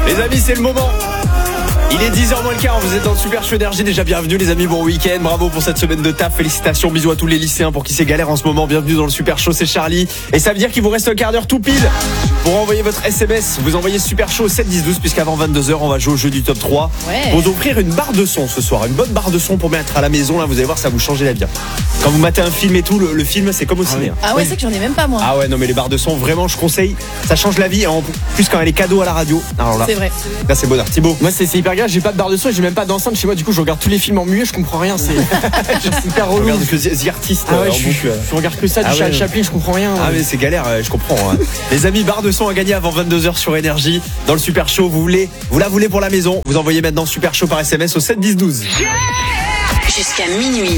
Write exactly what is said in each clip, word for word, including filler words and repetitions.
Les amis, c'est le moment. Il est dix heures moins le quart, vous êtes dans le Super Show Énergie. Déjà bienvenue les amis, bon week-end. Bravo pour cette semaine de taf, félicitations, bisous à tous les lycéens pour qui c'est galère en ce moment. Bienvenue dans le Super Show, c'est Charlie. Et ça veut dire qu'il vous reste un quart d'heure tout pile pour envoyer votre S M S. Vous envoyez Super Show au sept dix douze, puisqu'avant vingt-deux heures on va jouer au jeu du top trois. Ouais. Pour vous offrir une barre de son ce soir, une bonne barre de son pour mettre à la maison. Là vous allez voir, ça va vous changer la vie. Quand vous matez un film et tout, le, le film c'est comme au ciné. Ah ouais, c'est que j'en ai même pas moi. Ah ouais, non mais les barres de son, vraiment je conseille, ça change la vie. En plus quand elle est cadeau à la radio. Alors là, C'est vrai. là c'est bonheur. Thibaut. Moi c'est, c'est hyper grave, j'ai pas de barre de son et j'ai même pas d'enceinte chez moi, du coup je regarde tous les films en muet, je comprends rien, c'est hyper Je relou. regarde que The Artist. Ah ouais, euh, en je, boucle. je regarde que ça, du Ah ouais, Charles ouais. Chaplin, je comprends rien. Ah mais c'est galère, je comprends. Hein. Les amis, barre de son à gagner avant vingt-deux heures sur Énergie. Dans le Super Show, vous voulez, vous la voulez pour la maison. Vous envoyez maintenant Super Show par S M S au sept dix douze. Jusqu'à minuit.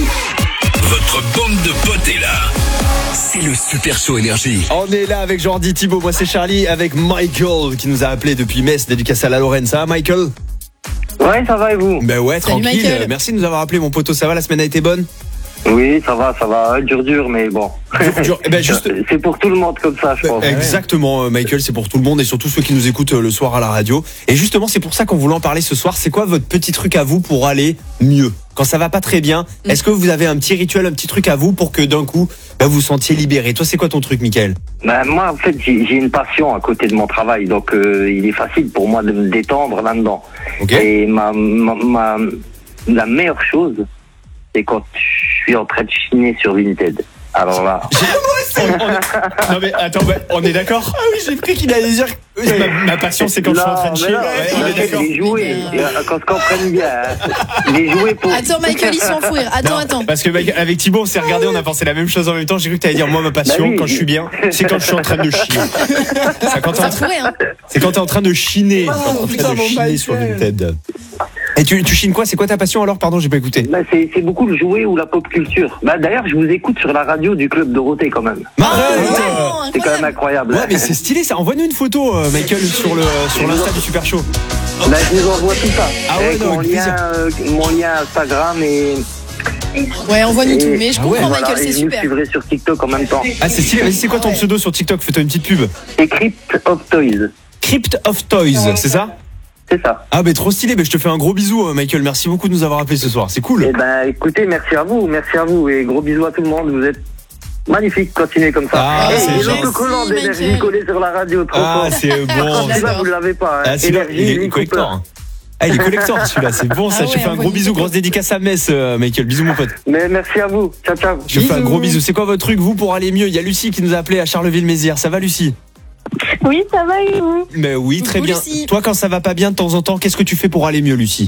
Votre bande de potes est là. C'est le Super Show Énergie. On est là avec Jordi, Thibaut, moi c'est Charlie, avec Michael qui nous a appelé depuis Metz, dédicace à la Lorraine. Ça va Michael? Ouais, ça va et vous? Ben ouais, Salut, tranquille. Michael. Merci de nous avoir appelé mon poteau, ça va, la semaine a été bonne? Oui, ça va, ça va. Dur, dur, mais bon. Dur, dur. Eh ben, juste... C'est pour tout le monde comme ça, je pense. Exactement, euh, Michael, c'est pour tout le monde et surtout ceux qui nous écoutent euh, le soir à la radio. Et justement, c'est pour ça qu'on voulait en parler ce soir. C'est quoi votre petit truc à vous pour aller mieux? Quand ça va pas très bien, Mm. est-ce que vous avez un petit rituel, un petit truc à vous pour que d'un coup, bah, vous vous sentiez libéré? Toi, c'est quoi ton truc, Michael? Ben, moi, en fait, j'ai j'ai une passion à côté de mon travail, donc euh, il est facile pour moi de me détendre là-dedans. Ok. Et ma, ma, ma- la meilleure chose, c'est quand je suis en train de chiner sur Vinted. Alors là, On- on- Non mais attends, bah, on est d'accord? Ah oui, j'ai cru qu'il allait dire ma, ma passion, c'est quand je suis en train de Non, chier. mais non, Ouais, on en est fait, d'accord. les jouets, Mais, euh, qu'on se comprenne bien, hein. les jouets pour... Attends Michael, il s'en fout rire. Attends, Non, attends. Parce que Michael, avec Thibaut, on s'est regardé, on a pensé la même chose en même temps. J'ai cru que t'allais dire moi ma passion Bah oui. quand je suis bien, c'est quand je suis en train de chier. C'est quand t'es en Ça train- pourrait hein. c'est quand t'es en train de chiner, Oh, quand t'es en putain, train de mon chiner Michael. sur Vinted. Et tu, tu chines quoi? C'est quoi ta passion alors? Pardon, j'ai pas écouté. Ben, c'est c'est beaucoup le jouet ou la pop culture. Ben, d'ailleurs, je vous écoute sur la radio du Club Dorothée quand même. Arrête. Vraiment, C'est quand même incroyable. incroyable. Ouais, mais c'est stylé ça. Envoie-nous une photo, euh, Michael, sur le sur l'insta du Super Show. Ben, je vous envoie tout ça. Ah ouais, Avec non, mon, avec lien, plaisir. euh, mon lien Instagram et, Ouais, envoie-nous et- tout. Mais je Ah ouais. comprends voilà, Michael, et c'est je me super. suivrai sur TikTok en même temps. Ah, c'est stylé. Vas-y, c'est quoi ton Ah ouais. pseudo sur TikTok? Fais-toi une petite pub. C'est Crypt of Toys. Crypt of Toys, c'est ça? C'est ça. Ah, ben trop stylé. Ben je te fais un gros bisou, euh, Michael. Merci beaucoup de nous avoir appelé ce soir. C'est cool. Eh ben, écoutez, merci à vous, merci à vous et gros bisous à tout le monde. Vous êtes magnifiques, continuez comme ça. Ah, et c'est et gentil, l'autocollant d'énergie Michael. collé sur la radio, trop Ah, fort. c'est bon. D'accord. Celui-là, vous ne l'avez pas. Hein. Ah, celui-là, Énergie, il est Lee collector. Cooper. Ah, il est collector celui-là, c'est bon ça. Ah Je te ouais, fais un envoie gros une bisou, photo. grosse dédicace à Metz, euh, Michael. Bisous, mon pote. Mais merci à vous. Ciao, ciao. Je te fais un Bisous. gros bisou. C'est quoi votre truc, vous, pour aller mieux? Il y a Lucie qui nous a appelé à Charleville-Mézières. Ça va, Lucie? Oui, ça va et vous? Mais oui, très Coucou, bien. Lucie. Toi, quand ça va pas bien de temps en temps, qu'est-ce que tu fais pour aller mieux, Lucie?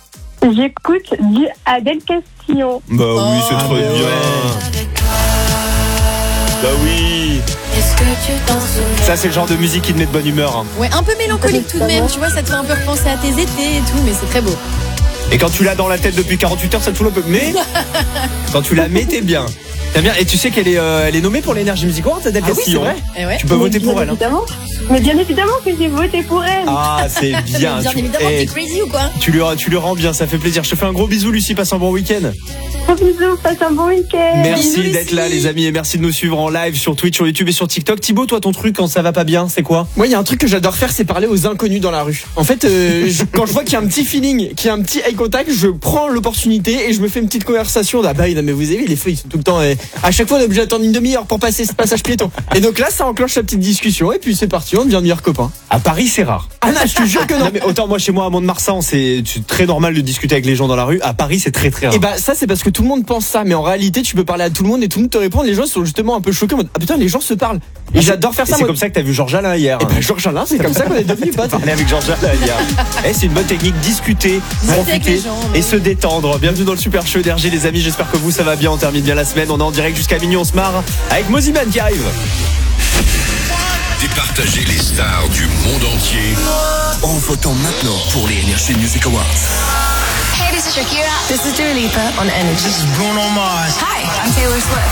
J'écoute du Adèle Castillon. Bah Oh, oui, c'est très ouais. bien. Bah oui. Est-ce que tu t'en souviens? Ça, c'est le genre de musique qui te met de bonne humeur. hein. Ouais, un peu mélancolique tout de même. Tu vois, ça te fait un peu repenser à tes étés et tout, mais c'est très beau. Et quand tu l'as dans la tête depuis quarante-huit heures, ça te fout un peu. Mais quand tu la mets, t'es bien. T'es bien. Et tu sais qu'elle est, euh, elle est nommée pour l'Energy Music Awards, Adèle Ah oui, c'est Castillon. vrai. Et ouais. Tu peux Mais voter pour bien elle. hein. évidemment. Mais bien évidemment que j'ai voté pour elle. Ah, c'est bien. Bien Tu- évidemment, eh, t'es crazy ou quoi? tu, lui, tu lui rends bien, ça fait plaisir. Je te fais un gros bisou, Lucie. Passe un bon week-end. Gros bisous, passe un bon week-end. Merci Bisous, d'être Lucie. là, les amis, et merci de nous suivre en live sur Twitch, sur YouTube et sur TikTok. Thibaut, toi, ton truc quand ça va pas bien, c'est quoi? Moi, il y a un truc que j'adore faire, c'est parler aux inconnus dans la rue. En fait, euh, je- quand je vois qu'il y a un petit feeling, qu'il y a un petit eye contact, je prends l'opportunité et je me fais une petite conversation. Ah bah, non, mais vous avez vu, les feux, ils sont tout le temps. eh, à chaque fois, on est obligé d'attendre une demi-heure pour passer ce passage piéton. Et donc là, ça enclenche la petite discussion et puis c'est parti, on devient meilleurs copains. À Paris, c'est rare. Ah non, je te jure que non. Non, mais autant moi, chez moi, à Mont-de-Marsan, c'est c'est très normal de discuter avec les gens dans la rue. À Paris, c'est très très rare. Et bah ça c'est parce que tout le monde pense ça, mais en réalité tu peux parler à tout le monde et tout le monde te répond. Les gens sont justement un peu choqués en mode ah putain les gens se parlent. Et j'adore faire Et ça. c'est moi. comme ça que t'as vu Georges Alain hier. Et bah Georges Alain, c'est comme ça qu'on est devenus potes. Parler avec Georges Alain hier. Eh, c'est une bonne technique, discuter, avec profiter les gens, et ouais. se détendre. Bienvenue dans le Super Show Énergie, les amis. J'espère que vous ça va bien. On termine bien la semaine. On est en direct jusqu'à minuit. On se marre avec Moziman qui arrive. Départagez les stars du monde entier en votant maintenant pour les Energy Music Awards. Hey, this is Shakira. This is Dua Lipa on Energy. Bruno Mars. Hi, I'm Taylor Swift.